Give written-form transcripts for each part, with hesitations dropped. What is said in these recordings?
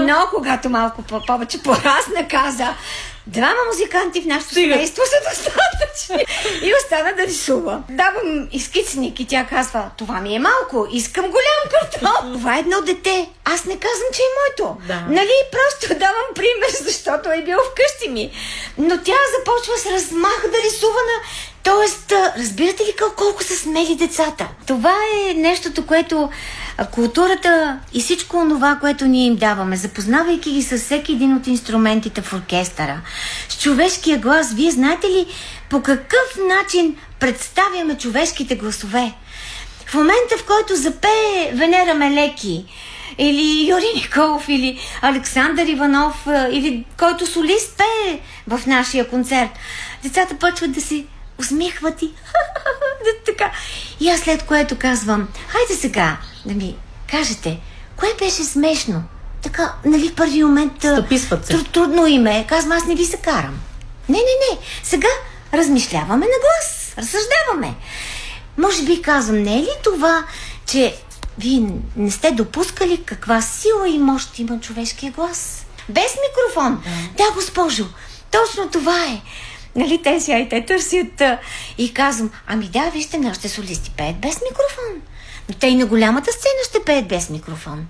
Но когато малко повече порасна, каза: двама музиканти в нашото семейство са достатъчни. И остана да рисува. Давам изкицник и тя казва: това ми е малко, искам голям картон. Това е едно дете. Аз не казвам, че е моето. Да. Нали, просто давам пример, защото е бил вкъщи ми. Но тя започва с размах да рисува на... Тоест, разбирате ли колко са смели децата? Това е нещото, което културата и всичко това, което ние им даваме, запознавайки ги с всеки един от инструментите в оркестъра, с човешкия глас. Вие знаете ли по какъв начин представяме човешките гласове? В момента, в който запее Венера Мелеки, или Юрий Николов, или Александър Иванов, или който солист пее в нашия концерт, децата почват да си усмихват и така. И аз след което казвам: хайде сега да ми кажете, кое беше смешно? Така, нали, в първи момент трудно име. Казвам: аз не ви се карам. Не. Сега размишляваме на глас. Разсъждаваме. Може би казвам: не е ли това, че вие не сте допускали каква сила и мощ има човешкия глас? Без микрофон. Да, госпожо, точно това е. Нали, те търсят и казвам: ами да, вижте, нашите солисти пеят без микрофон. Но те и на голямата сцена ще пеят без микрофон.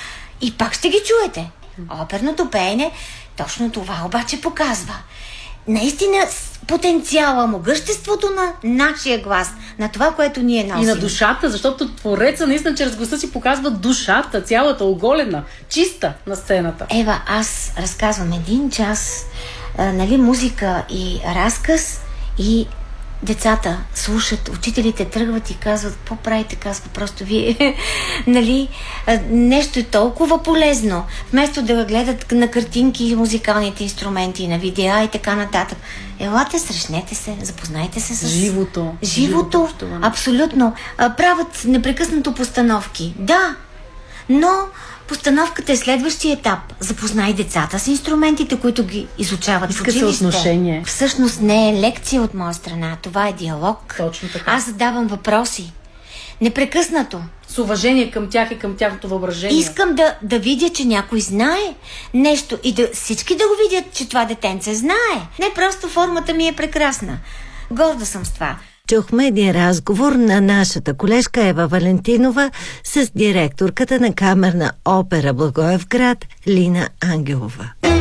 И пак ще ги чуете. Оперното пеене точно това обаче показва. Наистина потенциала, могъществото на нашия глас, на това, което ние носим. И на душата, защото твореца наистина чрез гласа си показва душата, цялата оголена, чиста на сцената. Ева, аз разказвам 1 час, нали, музика и разказ, и децата слушат, учителите тръгват и казват: какво правите? Казва: просто вие, нали, нещо е толкова полезно. Вместо да гледат на картинки музикалните инструменти, на видеа и така нататък. Елате, срещнете се, запознайте се с... Живото, абсолютно. Правят непрекъснато постановки. Да, но постановката е следващия етап. Запознай децата с инструментите, които ги изучават в училище. Съотношение. Всъщност не е лекция от моя страна. Това е диалог. Точно така. Аз задавам въпроси. Непрекъснато. С уважение към тях и към тяхното въображение. Искам да видя, че някой знае нещо и всички да го видят, че това детенце знае. Не просто формата ми е прекрасна. Горда съм с това. Чухме един разговор на нашата колежка Ева Валентинова с директорката на Камерна опера Благоевград Лина Ангелова.